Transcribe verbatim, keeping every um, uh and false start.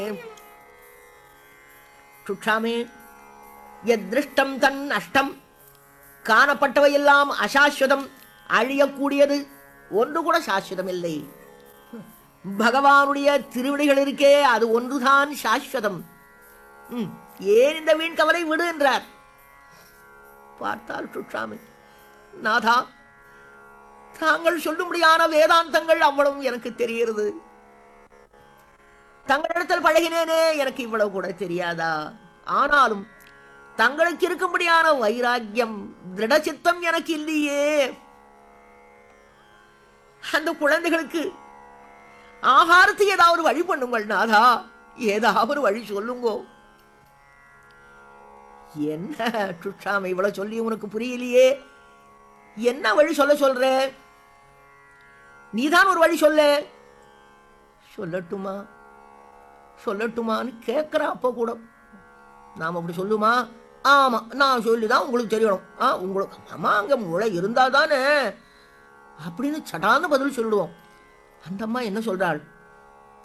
சுட்சாமே எத்ருஷ்டம் தன் அஷ்டம், காணப்பட்டவையெல்லாம் அசாஸ்வதம், அழியக்கூடியது, ஒன்று கூட சாஸ்வதம் இல்லை. பகவானுடைய திருவிடிகள் இருக்கே அது ஒன்றுதான் சாஸ்வதம். ஏன் இந்த வீண் கவலை விடு என்றார். பார்த்தால் சுட்சாமி, நாதா, தாங்கள் சொல்லும்படியான வேதாந்தங்கள் அவ்வளவு எனக்கு தெரிகிறது. தங்களிடத்தில் பழகினேனே, எனக்கு இவ்வளவு கூட தெரியாதா? ஆனாலும் தங்களுக்கு இருக்கும்படியான வைராக்கியம், திருடசித்தம் எனக்கு இல்லையே. அந்த குழந்தைகளுக்கு ஆகாரத்தை ஏதாவது வழி பண்ணுங்கள் நாதா, ஏதாவது வழி சொல்லுங்கோ. என்ன சுட்சாமி, இவ்வளவு சொல்லி உனக்கு புரியலையே, என்ன வழி சொல்ல சொல்ற? நீதான் ஒரு வழி சொல்ல. சொல்லட்டுமா சொல்லட்டுமான்னு கேட்கிற. அப்ப கூட நாம் அப்படி சொல்லுமா? ஆமா, நான் சொல்லிதான் உங்களுக்கு தெரியணும். ஆ உங்களுக்கு ஆமா, அங்க முளை இருந்தா தானே அப்படின்னு சடான்னு பதில் சொல்லுவோம். அந்த அம்மா என்ன சொல்றாள்?